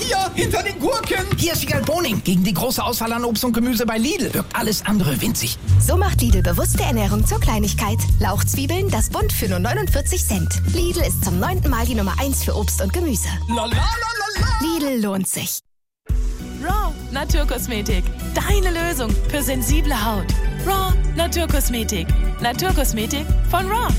hier, hinter den Gurken. Hier ist Wiegald Boning. Gegen die große Auswahl an Obst und Gemüse bei Lidl wirkt alles andere winzig. So macht Lidl bewusste Ernährung zur Kleinigkeit. Lauchzwiebeln, das Bund für nur 49 Cent. Lidl ist zum 9. Mal die Nummer 1 für Obst und Gemüse. Lidl lohnt sich. Raw Naturkosmetik. Deine Lösung für sensible Haut. Raw Naturkosmetik. Naturkosmetik von Raw.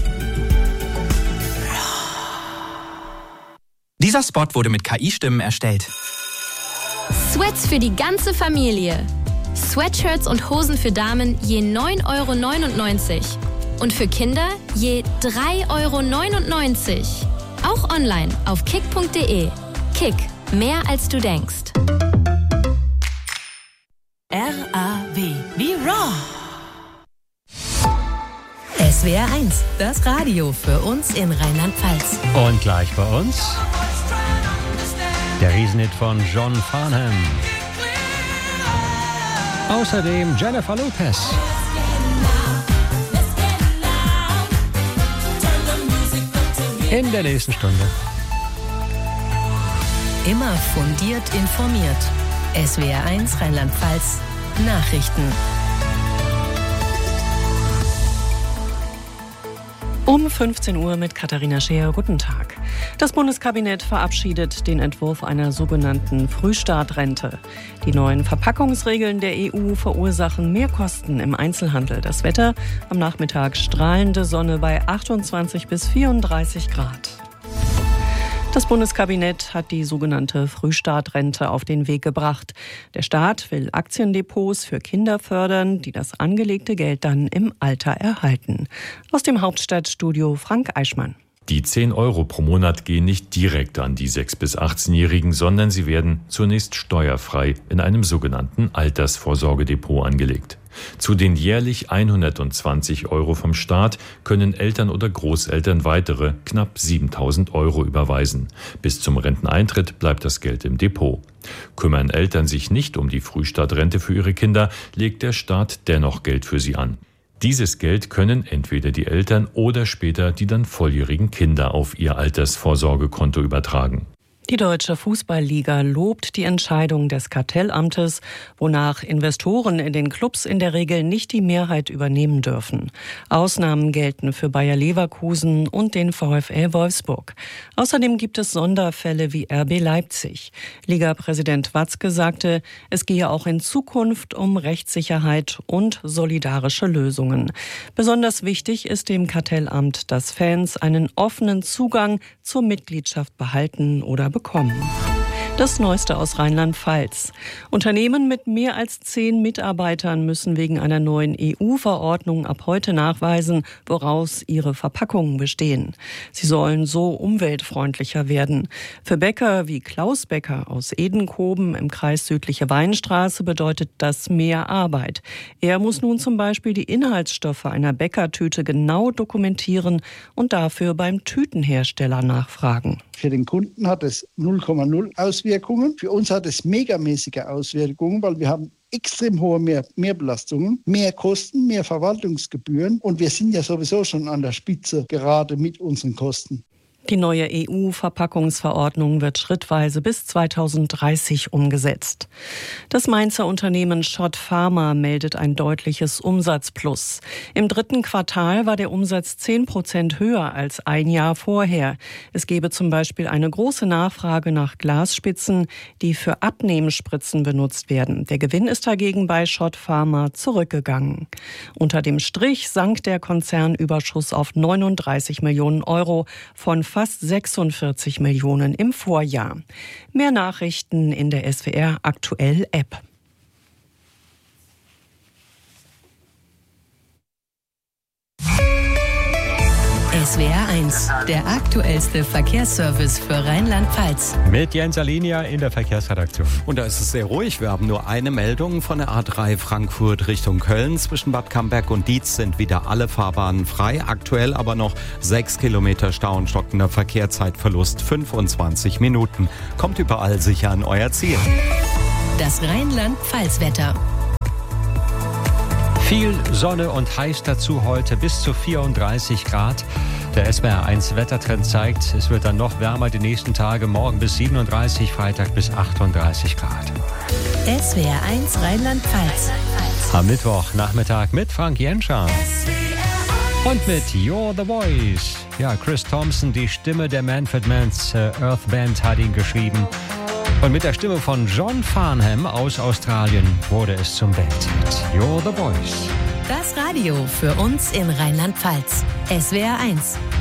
Dieser Spot wurde mit KI-Stimmen erstellt. Sweats für die ganze Familie. Sweatshirts und Hosen für Damen je 9,99 € und für Kinder je 3,99 €. Auch online auf kick.de. Kick, mehr als du denkst. RAW wie Raw. SWR 1, das Radio für uns in Rheinland-Pfalz. Und gleich bei uns der Riesenhit von John Farnham. Außerdem Jennifer Lopez. In der nächsten Stunde. Immer fundiert informiert. SWR 1 Rheinland-Pfalz Nachrichten. Um 15 Uhr mit Katharina Scheer. Guten Tag. Das Bundeskabinett verabschiedet den Entwurf einer sogenannten Frühstartrente. Die neuen Verpackungsregeln der EU verursachen Mehrkosten im Einzelhandel. Das Wetter am Nachmittag strahlende Sonne bei 28 bis 34 Grad. Das Bundeskabinett hat die sogenannte Frühstartrente auf den Weg gebracht. Der Staat will Aktiendepots für Kinder fördern, die das angelegte Geld dann im Alter erhalten. Aus dem Hauptstadtstudio Frank Eichmann. Die 10 € pro Monat gehen nicht direkt an die 6- bis 18-Jährigen, sondern sie werden zunächst steuerfrei in einem sogenannten Altersvorsorgedepot angelegt. Zu den jährlich 120 € vom Staat können Eltern oder Großeltern weitere knapp 7.000 € überweisen. Bis zum Renteneintritt bleibt das Geld im Depot. Kümmern Eltern sich nicht um die Frühstartrente für ihre Kinder, legt der Staat dennoch Geld für sie an. Dieses Geld können entweder die Eltern oder später die dann volljährigen Kinder auf ihr Altersvorsorgekonto übertragen. Die Deutsche Fußballliga lobt die Entscheidung des Kartellamtes, wonach Investoren in den Clubs in der Regel nicht die Mehrheit übernehmen dürfen. Ausnahmen gelten für Bayer Leverkusen und den VfL Wolfsburg. Außerdem gibt es Sonderfälle wie RB Leipzig. Ligapräsident Watzke sagte, es gehe auch in Zukunft um Rechtssicherheit und solidarische Lösungen. Besonders wichtig ist dem Kartellamt, dass Fans einen offenen Zugang zur Mitgliedschaft behalten oder bekommen. Das Neueste aus Rheinland-Pfalz. Unternehmen mit mehr als 10 Mitarbeitern müssen wegen einer neuen EU-Verordnung ab heute nachweisen, woraus ihre Verpackungen bestehen. Sie sollen so umweltfreundlicher werden. Für Bäcker wie Klaus Bäcker aus Edenkoben im Kreis Südliche Weinstraße bedeutet das mehr Arbeit. Er muss nun zum Beispiel die Inhaltsstoffe einer Bäckertüte genau dokumentieren und dafür beim Tütenhersteller nachfragen. Für den Kunden hat es 0,0 Auswirkungen. Für uns hat es megamäßige Auswirkungen, weil wir haben extrem hohe Mehrbelastungen, mehr Kosten, mehr Verwaltungsgebühren und wir sind ja sowieso schon an der Spitze gerade mit unseren Kosten. Die neue EU-Verpackungsverordnung wird schrittweise bis 2030 umgesetzt. Das Mainzer Unternehmen Schott Pharma meldet ein deutliches Umsatzplus. Im 3. Quartal war der Umsatz 10% höher als ein Jahr vorher. Es gebe zum Beispiel eine große Nachfrage nach Glasspitzen, die für Abnehmspritzen benutzt werden. Der Gewinn ist dagegen bei Schott Pharma zurückgegangen. Unter dem Strich sank der Konzernüberschuss auf 39 Millionen € von fast 46 Millionen im Vorjahr. Mehr Nachrichten in der SWR Aktuell App. SWR 1, der aktuellste Verkehrsservice für Rheinland-Pfalz. Mit Jens Alinia in der Verkehrsredaktion. Und da ist es sehr ruhig. Wir haben nur eine Meldung von der A3 Frankfurt Richtung Köln. Zwischen Bad Camberg und Dietz sind wieder alle Fahrbahnen frei. Aktuell aber noch 6 Kilometer Stau und stockender Verkehrszeitverlust 25 Minuten. Kommt überall sicher an euer Ziel. Das Rheinland-Pfalz-Wetter. Viel Sonne und heiß dazu heute bis zu 34 Grad. Der SWR1 Wettertrend zeigt, es wird dann noch wärmer die nächsten Tage. Morgen bis 37, Freitag bis 38 Grad. SWR1 Rheinland-Pfalz. Am Mittwochnachmittag mit Frank Jenscher. Und mit You're the Voice. Ja, Chris Thompson, die Stimme der Manfred Manns Earth Band, hat ihn geschrieben. Und mit der Stimme von John Farnham aus Australien wurde es zum Welthit. You're the Voice. Das Radio für uns in Rheinland-Pfalz. SWR1